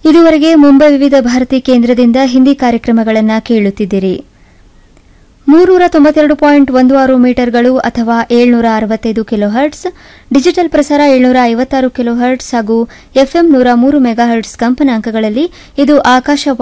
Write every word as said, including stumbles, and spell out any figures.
ಇದುವರೆಗೆ ಮುಂಬೈ ವಿವಿಧ ಭಾರತಿ ಕೇಂದ್ರದಿಂದ ಹಿಂದಿ ಕಾರ್ಯಕ್ರಮಗಳನ್ನು ಕೇಳುತ್ತಿದ್ದಿರಿ. ಮೂರೂರ ತೊಂಬತ್ತೆರಡು ಪಾಯಿಂಟ್ ಒಂದು ಆರು ಮೀಟರ್ಗಳು ಅಥವಾ ಏಳ್ನೂರ ಅರವತ್ತೈದು ಕಿಲೋಹರ್ಟ್ಸ್, ಡಿಜಿಟಲ್ ಪ್ರಸಾರ ಏಳ್ನೂರ ಐವತ್ತಾರು ಕಿಲೋಹರ್ಟ್ಸ್ ಹಾಗೂ ಎಫ್ಎಂ ನೂರ ಮೂರು ಮೆಗಾಹರ್ಟ್ಸ್ ಕಂಪನಾಂಕಗಳಲ್ಲಿ ಇದು ಆಕಾಶವಾಣಿ